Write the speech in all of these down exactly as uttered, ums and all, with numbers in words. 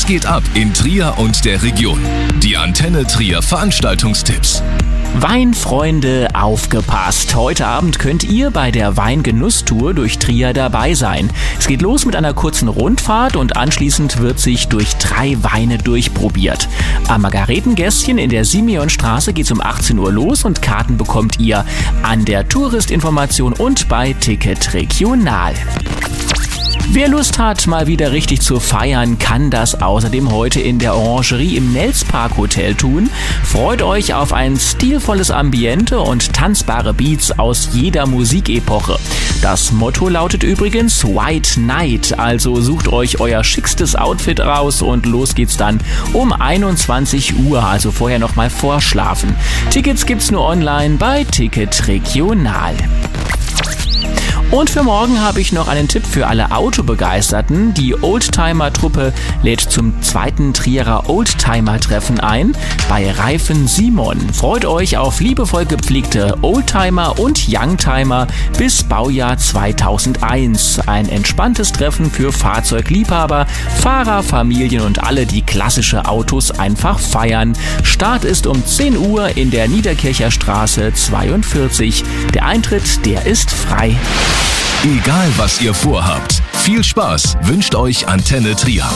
Was geht ab in Trier und der Region? Die Antenne Trier Veranstaltungstipps. Weinfreunde, aufgepasst! Heute Abend könnt ihr bei der Weingenusstour durch Trier dabei sein. Es geht los mit einer kurzen Rundfahrt und anschließend wird sich durch drei Weine durchprobiert. Am Margaretengässchen in der Simeonstraße geht's um achtzehn Uhr los und Karten bekommt ihr an der Touristinformation und bei Ticket Regional. Wer Lust hat, mal wieder richtig zu feiern, kann das außerdem heute in der Orangerie im Nelspark Hotel tun. Freut euch auf ein stilvolles Ambiente und tanzbare Beats aus jeder Musikepoche. Das Motto lautet übrigens White Night, also sucht euch euer schickstes Outfit raus und los geht's dann um einundzwanzig Uhr, also vorher noch mal vorschlafen. Tickets gibt's nur online bei Ticket Regional. Und für morgen habe ich noch einen Tipp für alle Autobegeisterten. Die Oldtimer-Truppe lädt zum zweiten Trierer Oldtimer-Treffen ein bei Reifen Simon. Freut euch auf liebevoll gepflegte Oldtimer und Youngtimer bis Baujahr zweitausendeins. Ein entspanntes Treffen für Fahrzeugliebhaber, Fahrer, Familien und alle, die klassische Autos einfach feiern. Start ist um zehn Uhr in der Niederkircher Straße zweiundvierzig. Der Eintritt, der ist frei. Egal was ihr vorhabt, viel Spaß wünscht euch Antenne Trier.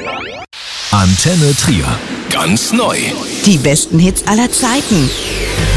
Antenne Trier, ganz neu. Die besten Hits aller Zeiten.